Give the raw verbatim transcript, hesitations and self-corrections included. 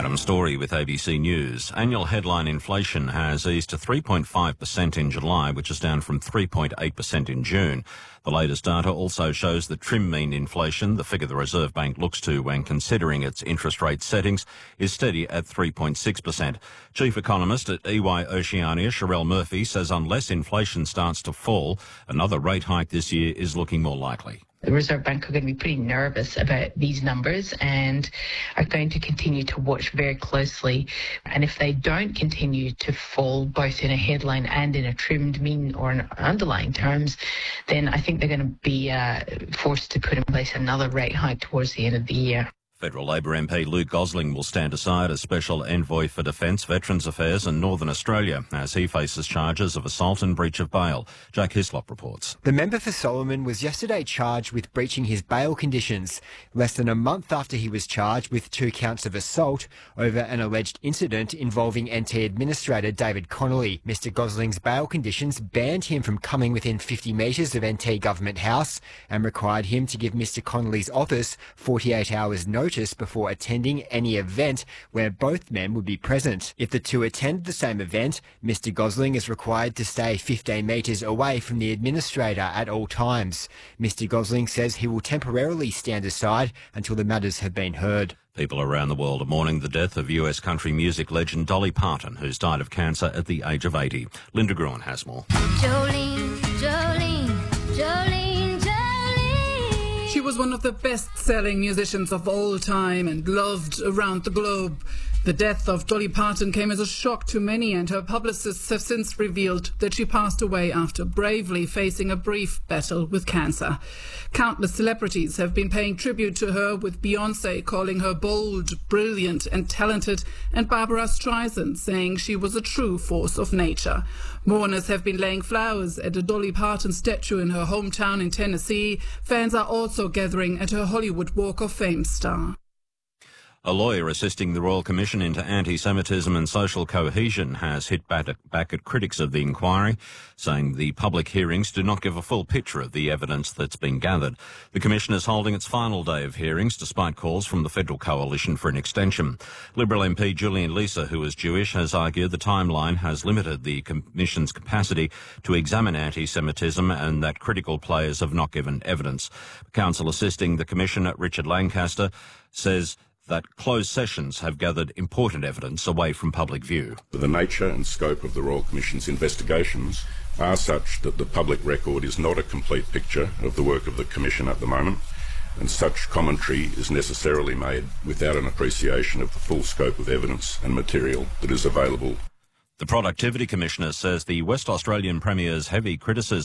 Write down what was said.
Adam Story with A B C News. Annual headline inflation has eased to three point five percent in July, which is down from three point eight percent in June. The latest data also shows that trim mean inflation, the figure the Reserve Bank looks to when considering its interest rate settings, is steady at three point six percent. Chief economist at E Y Oceania, Sherelle Murphy, says unless inflation starts to fall, another rate hike this year is looking more likely. The Reserve Bank are going to be pretty nervous about these numbers and are going to continue to watch very closely. And if they don't continue to fall, both in a headline and in a trimmed mean or in underlying terms, then I think they're going to be uh, forced to put in place another rate hike towards the end of the year. Federal Labor M P Luke Gosling will stand aside as Special Envoy for Defence, Veterans Affairs and Northern Australia as he faces charges of assault and breach of bail. Jack Hislop reports. The member for Solomon was yesterday charged with breaching his bail conditions, less than a month after he was charged with two counts of assault over an alleged incident involving N T Administrator David Connolly. Mister Gosling's bail conditions banned him from coming within fifty metres of N T Government House and required him to give Mister Connolly's office forty-eight hours notice before attending any event where both men would be present. If the two attend the same event, Mister Gosling is required to stay fifteen metres away from the administrator at all times. Mister Gosling says he will temporarily stand aside until the matters have been heard. People around the world are mourning the death of U S country music legend Dolly Parton, who's died of cancer at the age of eighty. Linda Gruen has more. Jolene, Jolene, Jolene. She was one of the best-selling musicians of all time and loved around the globe. The death of Dolly Parton came as a shock to many, and her publicists have since revealed that she passed away after bravely facing a brief battle with cancer. Countless celebrities have been paying tribute to her, with Beyoncé calling her bold, brilliant and talented, and Barbara Streisand saying she was a true force of nature. Mourners have been laying flowers at a Dolly Parton statue in her hometown in Tennessee. Fans are also gathering at her Hollywood Walk of Fame star. A lawyer assisting the Royal Commission into Anti-Semitism and Social Cohesion has hit back at, back at critics of the inquiry, saying the public hearings do not give a full picture of the evidence that's been gathered. The Commission is holding its final day of hearings, despite calls from the Federal Coalition for an extension. Liberal M P Julian Leeser, who is Jewish, has argued the timeline has limited the Commission's capacity to examine anti-Semitism and that critical players have not given evidence. Counsel assisting the Commission, Richard Lancaster, says that closed sessions have gathered important evidence away from public view. The nature and scope of the Royal Commission's investigations are such that the public record is not a complete picture of the work of the Commission at the moment, and such commentary is necessarily made without an appreciation of the full scope of evidence and material that is available. The Productivity Commissioner says the West Australian Premier's heavy criticism